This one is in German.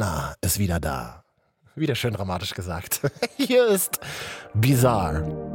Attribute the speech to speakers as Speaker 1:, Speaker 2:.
Speaker 1: Nirvana ist wieder da. Wieder schön dramatisch gesagt. Hier ist Bizarre.